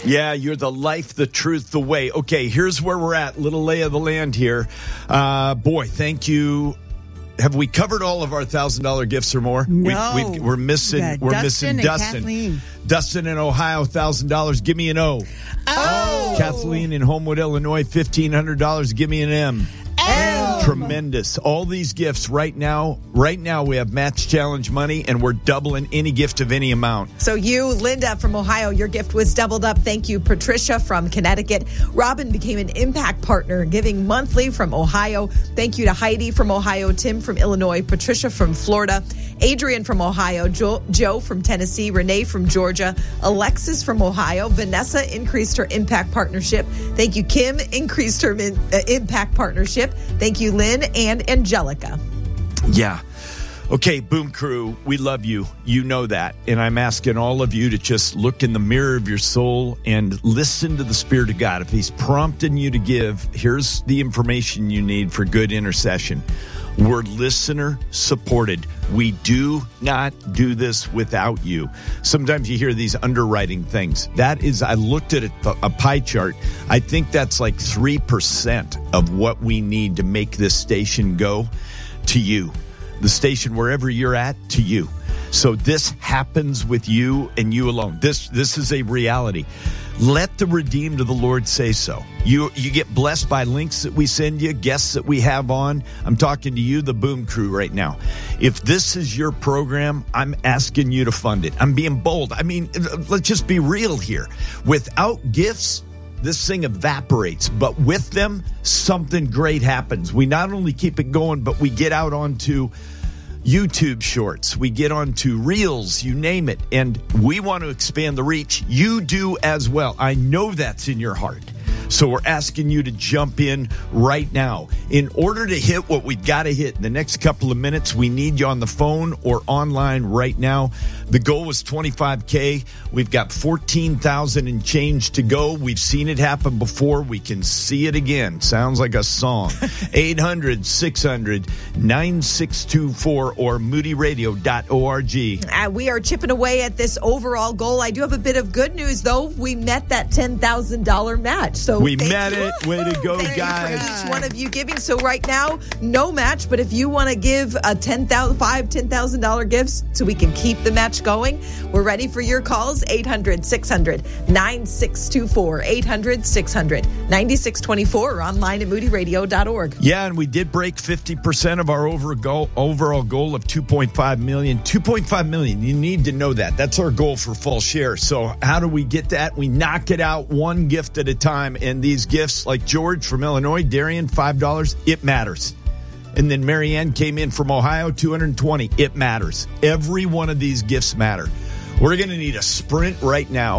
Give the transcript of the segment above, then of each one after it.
Yeah, you're the life, the truth, the way. Okay, here's where we're at. Little lay of the land here. Boy, thank you. Have we covered all of our $1,000 gifts or more? No. We're missing. We're missing Dustin. Kathleen. Dustin in Ohio, $1,000. Give me an O. Oh. Kathleen in Homewood, Illinois, $1,500. Give me an M. Oh. Tremendous. All these gifts right now we have Match Challenge money, and we're doubling any gift of any amount. So you, Linda from Ohio, your gift was doubled up. Thank you. Patricia from Connecticut. Robin became an impact partner, giving monthly from Ohio. Thank you to Heidi from Ohio, Tim from Illinois, Patricia from Florida, Adrian from Ohio, Joe from Tennessee, Renee from Georgia, Alexis from Ohio, Vanessa increased her impact partnership. Thank you. Kim increased her impact partnership. Thank you, Lynn and Angelica. Yeah. Okay, Boom Crew, we love you. You know that. And I'm asking all of you to just look in the mirror of your soul and listen to the Spirit of God. If He's prompting you to give, here's the information you need for good intercession. We're listener supported. We do not do this without you. Sometimes you hear these underwriting things. That is, I looked at a pie chart. I think that's like 3% of what we need to make this station go to you. The station, wherever you're at, to you. So this happens with you and you alone. This is a reality. Let the redeemed of the Lord say so. You get blessed by links that we send you, guests that we have on. I'm talking to you, the Boom Crew, right now. If this is your program, I'm asking you to fund it. I'm being bold. I mean, let's just be real here. Without gifts, this thing evaporates. But with them, something great happens. We not only keep it going, but we get out onto YouTube shorts, we get onto reels, you name it, and we want to expand the reach. You do as well. I know that's in your heart. So we're asking you to jump in right now. In order to hit what we've got to hit in the next couple of minutes, we need you on the phone or online right now. The goal was $25K. We've got 14,000 and change to go. We've seen it happen before. We can see it again. Sounds like a song. 800-600-9624 or moodyradio.org. We are chipping away at this overall goal. I do have a bit of good news, though. We met that $10,000 match. So we met it. Way to go, thank guys. You for each one of you giving. So right now, no match. But if you want to give a $10,000 gifts so we can keep the match going, we're ready for your calls. 800-600-9624. 800-600-9624 or online at moodyradio.org. Yeah, and we did break 50% of our overall goal of $2.5 million. $2.5 million. You need to know that. That's our goal for Fall Share. So how do we get that? We knock it out one gift at a time. And these gifts, like George from Illinois, Darian, $5, it matters. And then Marianne came in from Ohio, $220. It matters. Every one of these gifts matter. We're going to need a sprint right now,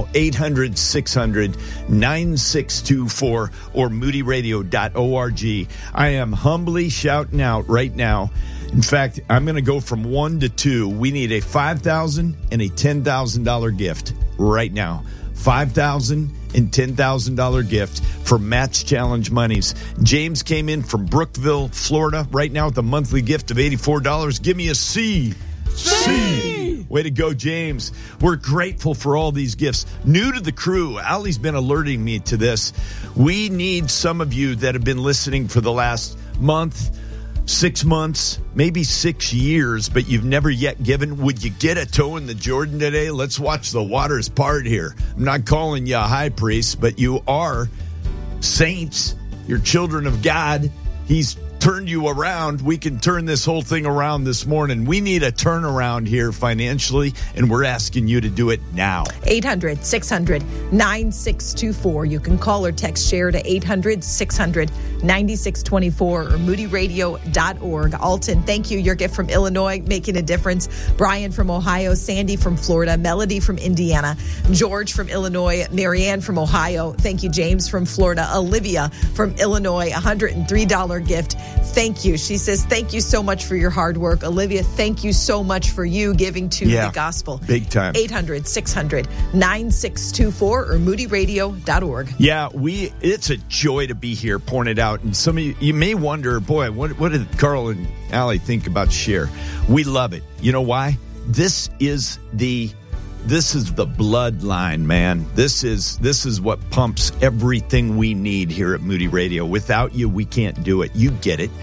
800-600-9624 or moodyradio.org. I am humbly shouting out right now. In fact, I'm going to go from 1 to 2. We need a $5,000 and a $10,000 gift right now. $5,000 and $10,000 gift for Match Challenge monies. James came in from Brookville, Florida, right now with a monthly gift of $84. Give me a C. C. Way to go, James. We're grateful for all these gifts. New to the crew, Allie's been alerting me to this. We need some of you that have been listening for the last month, 6 months, maybe 6 years, but you've never yet given. Would you get a toe in the Jordan today? Let's watch the waters part here. I'm not calling you a high priest, but you are saints. You're children of God. He's turned you around. We can turn this whole thing around this morning. We need a turnaround here financially, and we're asking you to do it now. 800-600-9624. You can call or text share to 800-600-9624 or moodyradio.org. Alton, thank you. Your gift from Illinois, making a difference. Brian from Ohio, Sandy from Florida, Melody from Indiana, George from Illinois, Marianne from Ohio. Thank you, James from Florida, Olivia from Illinois, $103 gift. Thank you. She says, thank you so much for your hard work. Olivia, thank you so much for you giving to the gospel. Big time. 800-600-9624 or moodyradio.org. Yeah, it's a joy to be here, pouring it out. And some of you may wonder, boy, what did Carl and Allie think about Share? We love it. You know why? This is the this is the bloodline, man. This is what pumps everything we need here at Moody Radio. Without you, we can't do it. You get it.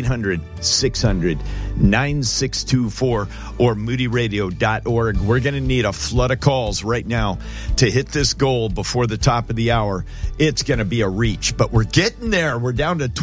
800-600-9624 or moodyradio.org. We're going to need a flood of calls right now to hit this goal before the top of the hour. It's going to be a reach, but we're getting there. We're down to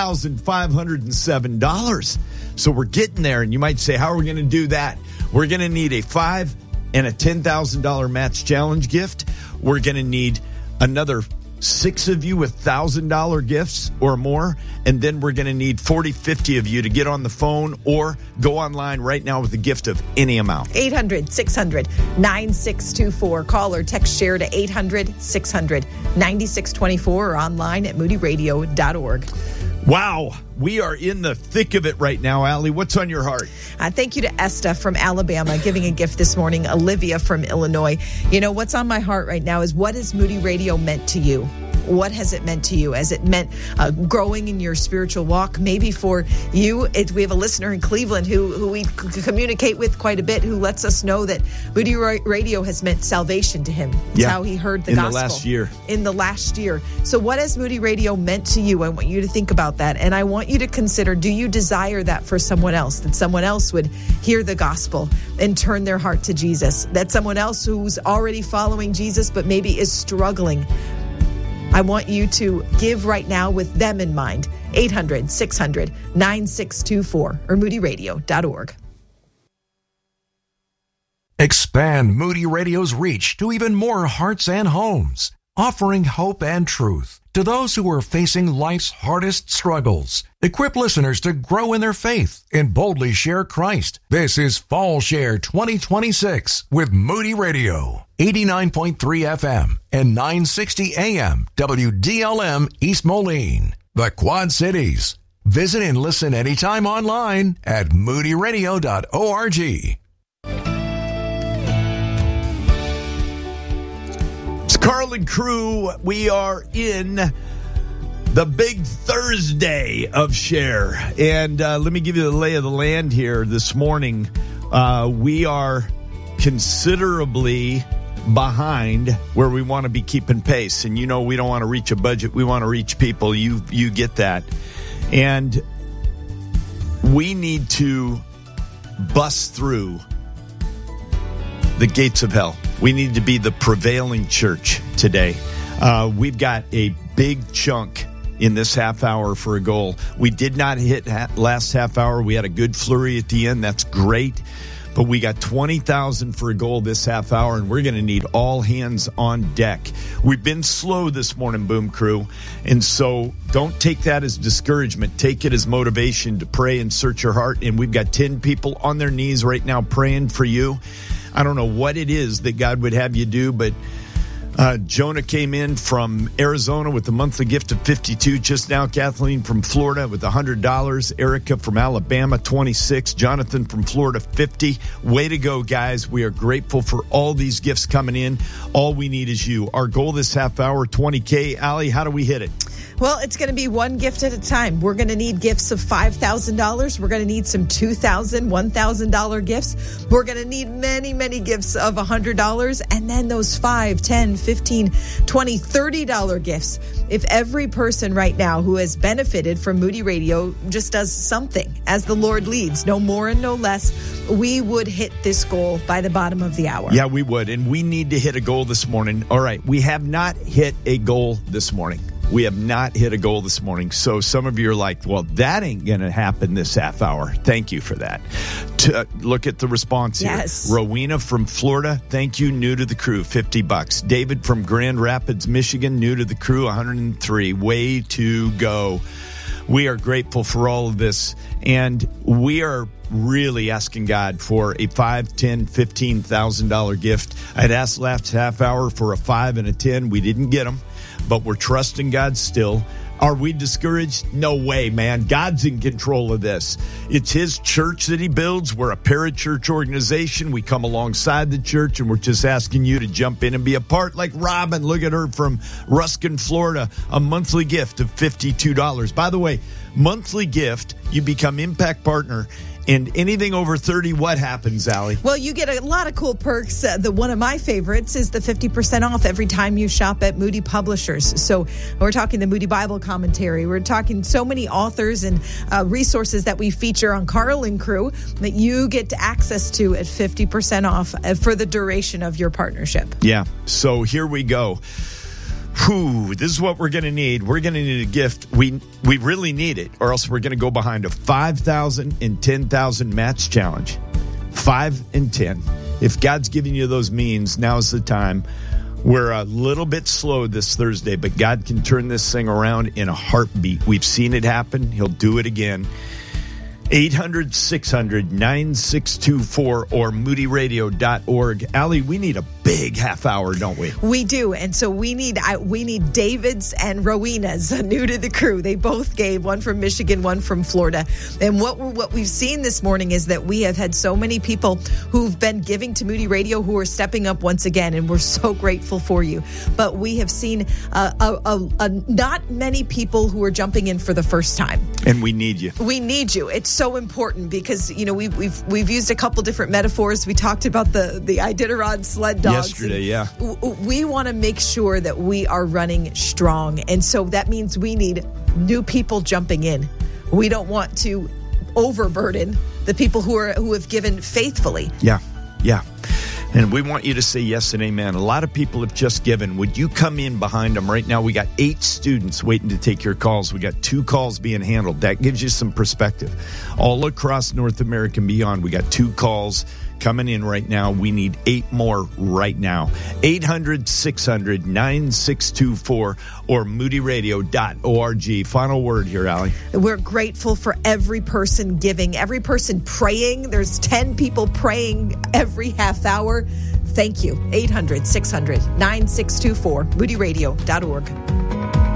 $12,507. So we're getting there, and you might say, how are we going to do that? We're going to need a $5,000 and a $10,000 match challenge gift. We're going to need another 6 of you with $1,000 gifts or more. And then we're going to need 40, 50 of you to get on the phone or go online right now with a gift of any amount. 800-600-9624. Call or text share to 800-600-9624 or online at moodyradio.org. Wow. We are in the thick of it right now. Allie, what's on your heart? Thank you to Esther from Alabama giving a gift this morning. Olivia from Illinois. You know, what's on my heart right now is, what has Moody Radio meant to you? What has it meant to you? Has it meant growing in your spiritual walk? Maybe for you, we have a listener in Cleveland who we communicate with quite a bit, who lets us know that Moody Radio has meant salvation to him. It's how he heard the gospel. In the last year. So what has Moody Radio meant to you? I want you to think about that. And I want you to consider, do you desire that for someone else? That someone else would hear the gospel and turn their heart to Jesus? That someone else who's already following Jesus but maybe is struggling? I want you to give right now with them in mind. 800-600-9624 or moodyradio.org. Expand Moody Radio's reach to even more hearts and homes, offering hope and truth to those who are facing life's hardest struggles. Equip listeners to grow in their faith and boldly share Christ. This is Fall Share 2026 with Moody Radio. 89.3 FM and 960 AM WDLM East Moline, the Quad Cities. Visit and listen anytime online at moodyradio.org. It's Carl and crew. We are in the big Thursday of Share. And let me give you the lay of the land here this morning. We are considerably behind where we want to be keeping pace. And you know, we don't want to reach a budget. We want to reach people. You get that. And we need to bust through the gates of hell. We need to be the prevailing church today. We've got a big chunk in this half hour for a goal. We did not hit last half hour. We had a good flurry at the end. That's great. But we got 20,000 for a goal this half hour, and we're going to need all hands on deck. We've been slow this morning, Boom Crew, and so don't take that as discouragement. Take it as motivation to pray and search your heart. And we've got 10 people on their knees right now praying for you. I don't know what it is that God would have you do, but Jonah came in from Arizona with a monthly gift of $52 just now. Kathleen from Florida with $100. Erica from Alabama, $26. Jonathan from Florida, $50. Way to go, guys. We are grateful for all these gifts coming in. All we need is you. Our goal this half hour, $20K. Allie, how do we hit it? Well, it's going to be one gift at a time. We're going to need gifts of $5,000. We're going to need some $2,000, $1,000 gifts. We're going to need many, many gifts of $100. And then those $5, $10, $15, $20, $30 gifts. If every person right now who has benefited from Moody Radio just does something as the Lord leads, no more and no less, we would hit this goal by the bottom of the hour. Yeah, we would. And we need to hit a goal this morning. All right. We have not hit a goal this morning. We have not hit a goal this morning. So some of you are like, well, that ain't going to happen this half hour. Thank you for that. Look at the response here. Yes. Rowena from Florida, thank you, new to the crew, $50. David from Grand Rapids, Michigan, new to the crew, $103. Way to go. We are grateful for all of this. And we are really asking God for a $5,000, $10,000, $15,000 gift. I'd asked last half hour for a 5 and a 10. We didn't get them. But we're trusting God still. Are we discouraged? No way, man. God's in control of this. It's His church that He builds. We're a parachurch organization. We come alongside the church, and we're just asking you to jump in and be a part. Like Robin, look at her from Ruskin, Florida, a monthly gift of $52. By the way, monthly gift, you become Impact Partner, And anything over 30, what happens, Allie? Well, you get a lot of cool perks. One of my favorites is the 50% off every time you shop at Moody Publishers. So we're talking the Moody Bible Commentary. We're talking so many authors and resources that we feature on Carl and Crew that you get access to at 50% off for the duration of your partnership. Yeah. So here we go. Whew, this is what we're going to need. We're going to need a gift. We really need it, or else we're going to go behind a 5,000 and 10,000 match challenge. 5 and 10. If God's giving you those means, now's the time. We're a little bit slow this Thursday, but God can turn this thing around in a heartbeat. We've seen it happen. He'll do it again. 800-600-9624 or moodyradio.org. Allie, we need a big half hour, don't we? We do. And so we need Davids and Rowena's new to the crew. They both gave, one from Michigan, one from Florida. And what we've seen this morning is that we have had so many people who've been giving to Moody Radio who are stepping up once again, and we're so grateful for you. But we have seen not many people who are jumping in for the first time. And we need you. We need you. It's so important because, you know, we've used a couple different metaphors. We talked about the Iditarod sled dogs. Yesterday, yeah. We want to make sure that we are running strong. And so that means we need new people jumping in. We don't want to overburden the people who have given faithfully. Yeah. And we want you to say yes and amen. A lot of people have just given. Would you come in behind them right now? We got 8 students waiting to take your calls. We got 2 calls being handled. That gives you some perspective. All across North America and beyond, we got 2 calls coming in right now. We need 8 more right now. 800-600-9624 or moodyradio.org. Final word here, Allie. We're grateful for every person giving, every person praying. There's 10 people praying every half hour. Thank you. 800-600-9624, moodyradio.org.